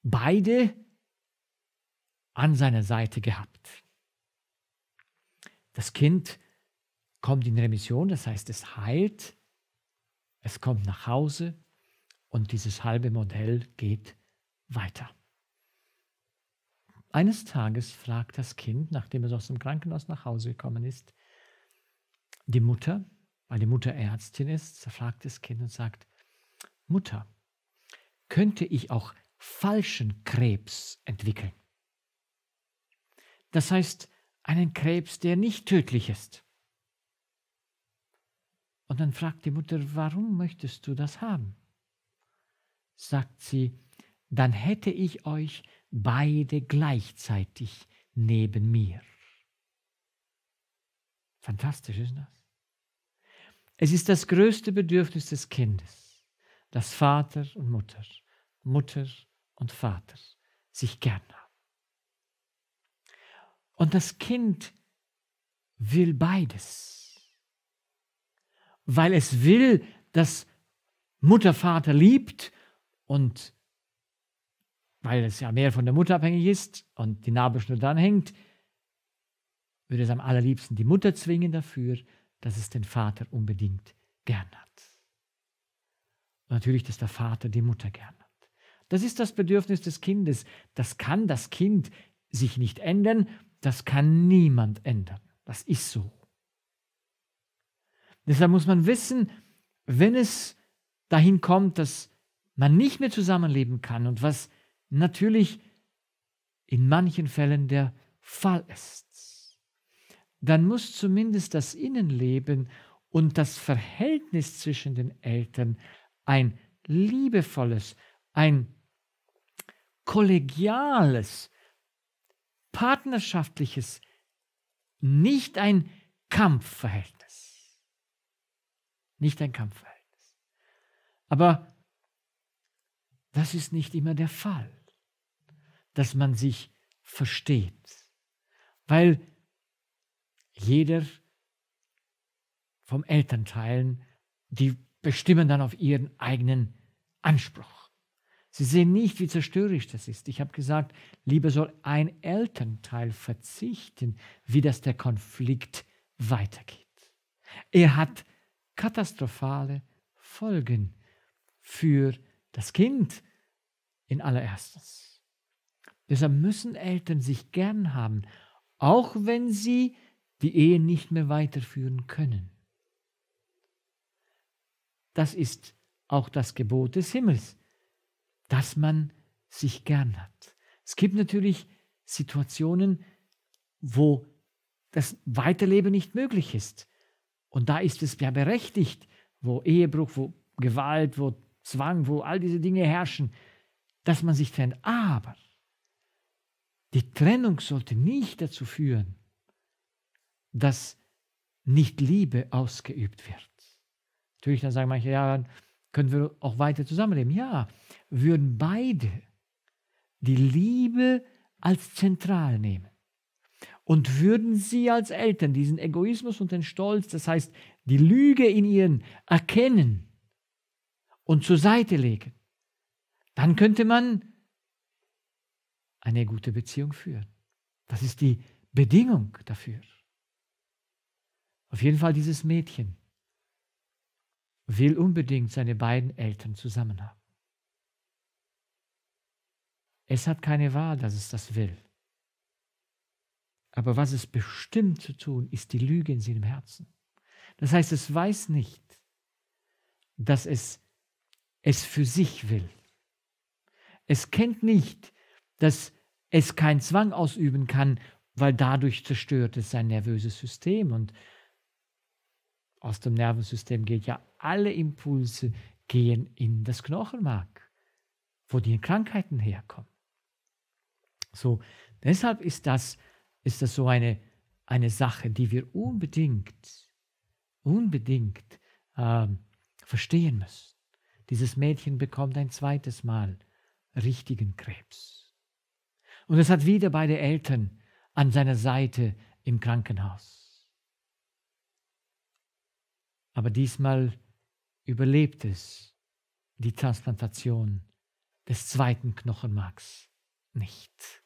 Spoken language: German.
beide an seiner Seite gehabt. Das Kind kommt in Remission, das heißt, es heilt, es kommt nach Hause und dieses halbe Modell geht weiter. Eines Tages fragt das Kind, nachdem es aus dem Krankenhaus nach Hause gekommen ist, die Mutter, weil die Mutter Ärztin ist, fragt das Kind und sagt, Mutter, könnte ich auch falschen Krebs entwickeln? Das heißt, einen Krebs, der nicht tödlich ist. Und dann fragt die Mutter, warum möchtest du das haben? Sagt sie, dann hätte ich euch beide gleichzeitig neben mir. Fantastisch ist das. Es ist das größte Bedürfnis des Kindes, dass Vater und Mutter und Vater sich gern haben. Und das Kind will beides, weil es will, dass Mutter Vater liebt und weil es ja mehr von der Mutter abhängig ist und die Nabelschnur dran hängt, würde es am allerliebsten die Mutter zwingen dafür, dass es den Vater unbedingt gern hat. Und natürlich, dass der Vater die Mutter gern hat. Das ist das Bedürfnis des Kindes. Das kann das Kind sich nicht ändern, das kann niemand ändern. Das ist so. Deshalb muss man wissen, wenn es dahin kommt, dass man nicht mehr zusammenleben kann und was natürlich in manchen Fällen der Fall ist, dann muss zumindest das Innenleben und das Verhältnis zwischen den Eltern ein liebevolles, ein kollegiales, partnerschaftliches, nicht ein Kampfverhältnis. Nicht ein Kampfverhältnis. Aber das ist nicht immer der Fall, dass man sich versteht, weil jeder vom Elternteilen, die bestimmen dann auf ihren eigenen Anspruch. Sie sehen nicht, wie zerstörerisch das ist. Ich habe gesagt, lieber soll ein Elternteil verzichten, wie das der Konflikt weitergeht. Er hat katastrophale Folgen für das Kind in allererstes. Deshalb müssen Eltern sich gern haben, auch wenn sie die Ehe nicht mehr weiterführen können. Das ist auch das Gebot des Himmels, dass man sich gern hat. Es gibt natürlich Situationen, wo das Weiterleben nicht möglich ist. Und da ist es ja berechtigt, wo Ehebruch, wo Gewalt, wo Zwang, wo all diese Dinge herrschen, dass man sich trennt. Aber die Trennung sollte nicht dazu führen, dass nicht Liebe ausgeübt wird. Natürlich, dann sagen manche, ja, dann können wir auch weiter zusammenleben. Ja, würden beide die Liebe als zentral nehmen und würden sie als Eltern diesen Egoismus und den Stolz, das heißt die Lüge in ihnen erkennen und zur Seite legen, dann könnte man eine gute Beziehung führen. Das ist die Bedingung dafür. Auf jeden Fall dieses Mädchen will unbedingt seine beiden Eltern zusammen haben. Es hat keine Wahl, dass es das will. Aber was es bestimmt zu tun, ist die Lüge in seinem Herzen. Das heißt, es weiß nicht, dass es für sich will. Es kennt nicht, dass es keinen Zwang ausüben kann, weil dadurch zerstört es sein nervöses System. Und aus dem Nervensystem geht ja alle Impulse gehen in das Knochenmark, wo die Krankheiten herkommen. So, deshalb ist das so eine Sache, die wir unbedingt verstehen müssen. Dieses Mädchen bekommt ein zweites Mal richtigen Krebs. Und es hat wieder beide Eltern an seiner Seite im Krankenhaus. Aber diesmal überlebt es die Transplantation des zweiten Knochenmarks nicht.